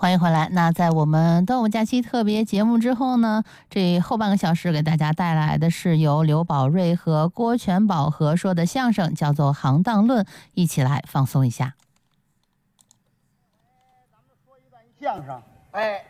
欢迎回来。那在我们端午假期特别节目之后呢，这后半个小时给大家带来的是由刘宝瑞和郭全宝合说的相声，叫做《行当论》，一起来放松一下。 咱们说一段相声，哎，